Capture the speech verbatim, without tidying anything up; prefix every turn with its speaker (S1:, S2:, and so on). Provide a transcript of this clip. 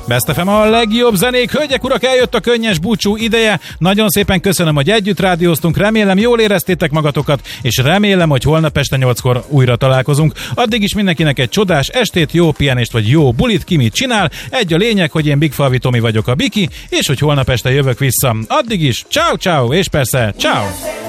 S1: Best ef em a legjobb zenék. Hölgyek, urak, eljött a könnyes búcsú ideje. Nagyon szépen köszönöm, hogy együtt rádióztunk. Remélem, jól éreztétek magatokat, és remélem, hogy holnap este nyolckor újra találkozunk. Addig is mindenkinek egy csodás estét, jó pihenést vagy jó bulit, ki mit csinál. Egy a lényeg, hogy én Big Falvi Tomi vagyok, a Biki, és hogy holnap este jövök vissza. Addig is, ciao ciao, és persze, ciao.